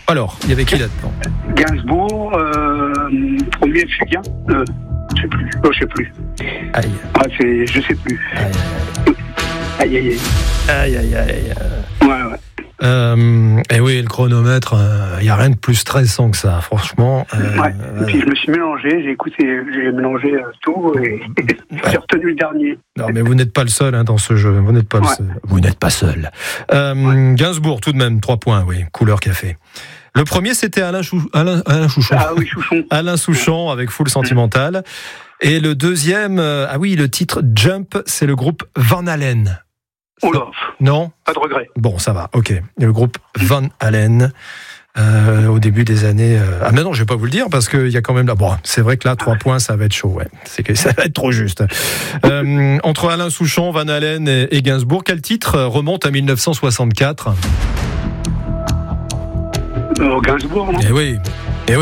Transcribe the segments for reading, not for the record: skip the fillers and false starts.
Alors, il y avait qui là-dedans? Gainsbourg, premier Fugain, je sais plus. Je sais plus. Aïe. Je sais plus. Aïe. Aïe. Ouais. Et oui, le chronomètre, il n'y a rien de plus stressant que ça, franchement. Et puis je me suis mélangé, j'ai mélangé tout et j'ai retenu le dernier. Non, mais vous n'êtes pas le seul dans ce jeu. Vous n'êtes pas le seul. Vous n'êtes pas seul. Gainsbourg, tout de même, 3 points, oui. Couleur café. Le premier, c'était Alain Souchon. Ah oui, Souchon. Alain Souchon avec Foule Sentimentale. Et le deuxième, le titre Jump, c'est le groupe Van Halen. Oh là. Non ? Pas de regret. Bon, ça va, ok. Et le groupe Van Halen, au début des années... mais non, je vais pas vous le dire, parce qu'il y a quand même... Bon, c'est vrai que là, 3 points, ça va être chaud, ouais. C'est que ça va être trop juste. Entre Alain Souchon, Van Halen et Gainsbourg, quel titre remonte à 1964 ? Gainsbourg, non ? Eh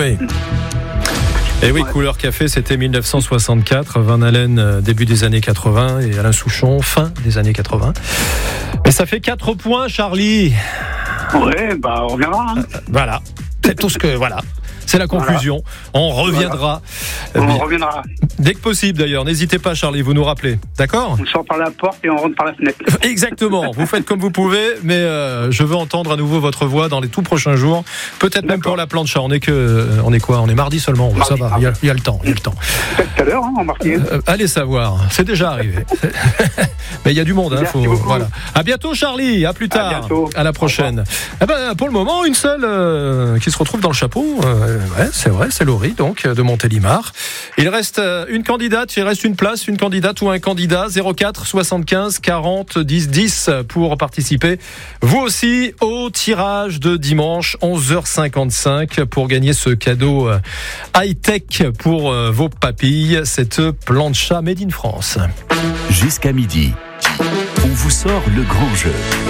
oui, Couleur Café, c'était 1964, Van Halen, début des années 80, et Alain Souchon, fin des années 80. Mais ça fait 4 points, Charlie. Ouais, on reviendra. Voilà, c'est tout ce que... Voilà. C'est la conclusion. Voilà. On reviendra. On reviendra. Dès que possible d'ailleurs. N'hésitez pas, Charlie, vous nous rappelez. D'accord ? On sort par la porte et on rentre par la fenêtre. Exactement. Vous faites comme vous pouvez, mais je veux entendre à nouveau votre voix dans les tout prochains jours. Peut-être même pour la plancha. On est quoi ? On est mardi seulement. Ça va. Il y a le temps. Peut-être tout à l'heure, remarquez. Allez savoir. C'est déjà arrivé. Mais il y a du monde. Merci beaucoup. Voilà. À bientôt, Charlie. À plus tard. À bientôt. À la prochaine. Pour le moment, une seule qui se retrouve dans le chapeau. C'est vrai, c'est Laurie, donc, de Montélimar. Il reste une candidate, il reste une place, une candidate ou un candidat, 04 75 40 10 10 pour participer. Vous aussi, au tirage de dimanche, 11h55, pour gagner ce cadeau high-tech pour vos papilles, cette plancha made in France. Jusqu'à midi, on vous sort le grand jeu.